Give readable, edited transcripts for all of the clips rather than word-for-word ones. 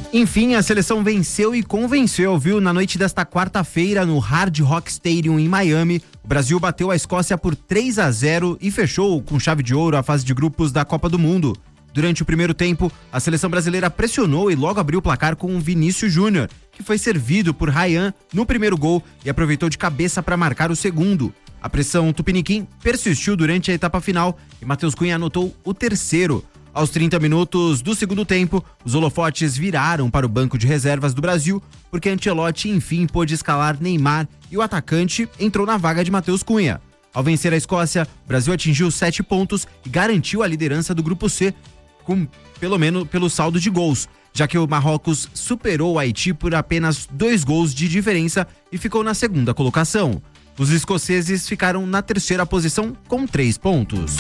Enfim, a seleção venceu e convenceu, viu? Na noite desta quarta-feira, no Hard Rock Stadium em Miami, o Brasil bateu a Escócia por 3-0 e fechou com chave de ouro a fase de grupos da Copa do Mundo. Durante o primeiro tempo, a seleção brasileira pressionou e logo abriu o placar com o Vinícius Júnior, que foi servido por Ryan no primeiro gol e aproveitou de cabeça para marcar o segundo. A pressão tupiniquim persistiu durante a etapa final e Matheus Cunha anotou o terceiro. Aos 30 minutos do segundo tempo, os holofotes viraram para o banco de reservas do Brasil, porque Ancelotti enfim pôde escalar Neymar e o atacante entrou na vaga de Matheus Cunha. Ao vencer a Escócia, o Brasil atingiu 7 pontos e garantiu a liderança do Grupo C, pelo menos pelo saldo de gols, já que o Marrocos superou o Haiti por apenas 2 gols de diferença e ficou na segunda colocação. Os escoceses ficaram na terceira posição com 3 pontos.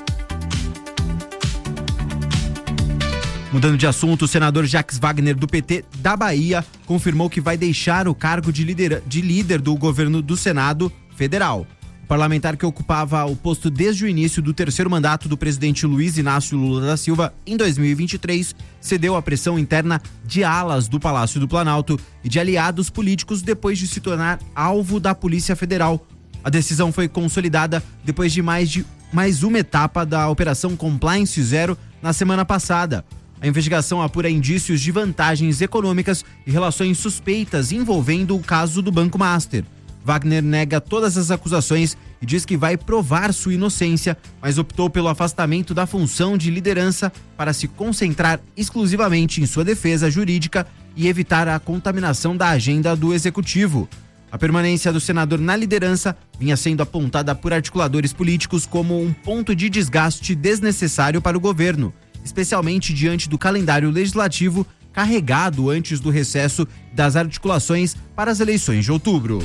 Mudando de assunto, o senador Jacques Wagner, do PT da Bahia, confirmou que vai deixar o cargo de líder do governo do Senado Federal. O parlamentar, que ocupava o posto desde o início do terceiro mandato do presidente Luiz Inácio Lula da Silva, em 2023, cedeu à pressão interna de alas do Palácio do Planalto e de aliados políticos depois de se tornar alvo da Polícia Federal. A decisão foi consolidada depois de mais uma etapa da Operação Compliance Zero na semana passada. A investigação apura indícios de vantagens econômicas e relações suspeitas envolvendo o caso do Banco Master. Wagner nega todas as acusações e diz que vai provar sua inocência, mas optou pelo afastamento da função de liderança para se concentrar exclusivamente em sua defesa jurídica e evitar a contaminação da agenda do executivo. A permanência do senador na liderança vinha sendo apontada por articuladores políticos como um ponto de desgaste desnecessário para o governo, especialmente diante do calendário legislativo carregado antes do recesso das articulações para as eleições de outubro.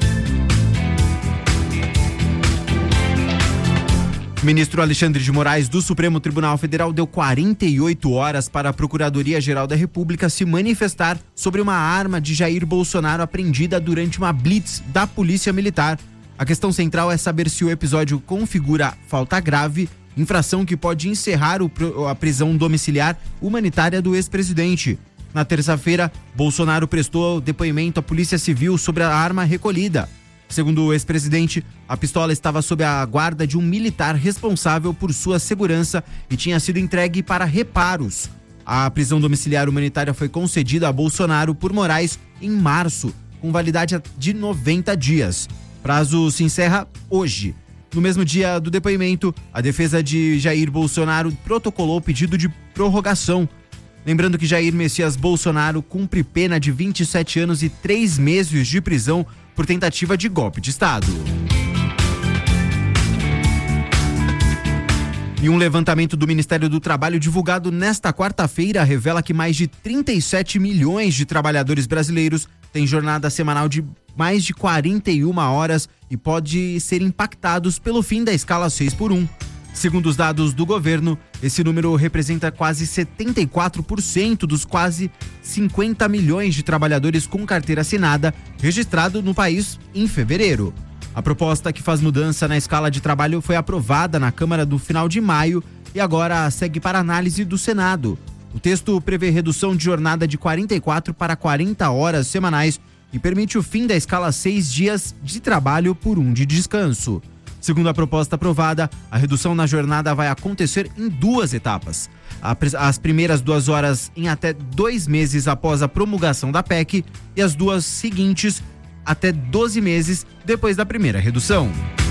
O ministro Alexandre de Moraes, do Supremo Tribunal Federal, deu 48 horas para a Procuradoria-Geral da República se manifestar sobre uma arma de Jair Bolsonaro apreendida durante uma blitz da Polícia Militar. A questão central é saber se o episódio configura falta grave, infração que pode encerrar a prisão domiciliar humanitária do ex-presidente. Na terça-feira, Bolsonaro prestou depoimento à Polícia Civil sobre a arma recolhida. Segundo o ex-presidente, a pistola estava sob a guarda de um militar responsável por sua segurança e tinha sido entregue para reparos. A prisão domiciliar humanitária foi concedida a Bolsonaro por Moraes em março, com validade de 90 dias. Prazo se encerra hoje. No mesmo dia do depoimento, a defesa de Jair Bolsonaro protocolou pedido de prorrogação. Lembrando que Jair Messias Bolsonaro cumpre pena de 27 anos e 3 meses de prisão por tentativa de golpe de Estado. E um levantamento do Ministério do Trabalho divulgado nesta quarta-feira revela que mais de 37 milhões de trabalhadores brasileiros têm jornada semanal de mais de 41 horas e pode ser impactados pelo fim da escala 6x1. Segundo os dados do governo, esse número representa quase 74% dos quase 50 milhões de trabalhadores com carteira assinada registrado no país em fevereiro. A proposta, que faz mudança na escala de trabalho, foi aprovada na Câmara no final de maio e agora segue para análise do Senado. O texto prevê redução de jornada de 44 para 40 horas semanais e permite o fim da escala 6 dias de trabalho por 1 de descanso. Segundo a proposta aprovada, a redução na jornada vai acontecer em 2 etapas. As primeiras 2 horas em até 2 meses após a promulgação da PEC e as 2 seguintes até 12 meses depois da primeira redução.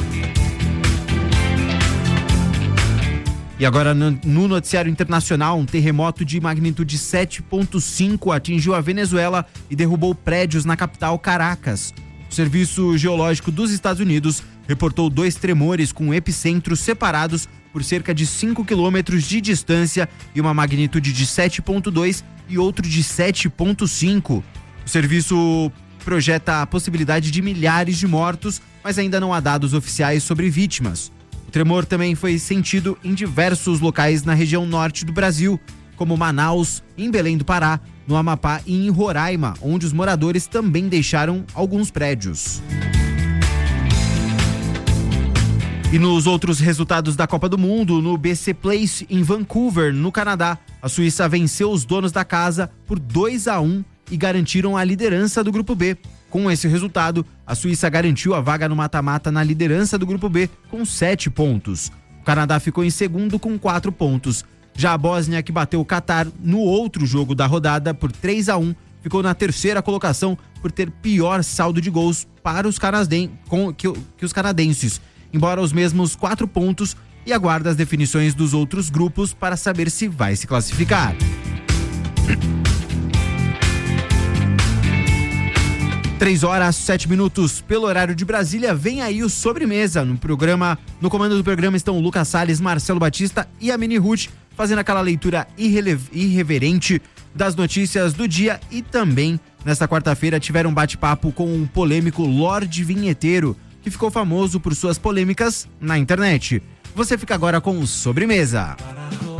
E agora no noticiário internacional, um terremoto de magnitude 7.5 atingiu a Venezuela e derrubou prédios na capital Caracas. O Serviço Geológico dos Estados Unidos reportou 2 tremores com epicentros separados por cerca de 5 quilômetros de distância e uma magnitude de 7.2 e outro de 7.5. O serviço projeta a possibilidade de milhares de mortos, mas ainda não há dados oficiais sobre vítimas. O tremor também foi sentido em diversos locais na região norte do Brasil, como Manaus, em Belém do Pará, no Amapá e em Roraima, onde os moradores também deixaram alguns prédios. E nos outros resultados da Copa do Mundo, no BC Place em Vancouver, no Canadá, a Suíça venceu os donos da casa por 2-1 e garantiram a liderança do Grupo B. Com esse resultado, a Suíça garantiu a vaga no mata-mata na liderança do Grupo B com 7 pontos. O Canadá ficou em segundo com 4 pontos. Já a Bósnia, que bateu o Catar no outro jogo da rodada por 3-1, ficou na terceira colocação por ter pior saldo de gols para os que os canadenses, embora os mesmos 4 pontos, e aguarda as definições dos outros grupos para saber se vai se classificar. Três horas, 7 minutos pelo horário de Brasília. Vem aí o Sobremesa. No comando do programa estão o Lucas Salles, Marcelo Batista e a Mini Ruth, fazendo aquela leitura irreverente das notícias do dia. E também, nesta quarta-feira, tiveram um bate-papo com um polêmico Lorde Vinheteiro, que ficou famoso por suas polêmicas na internet. Você fica agora com o Sobremesa.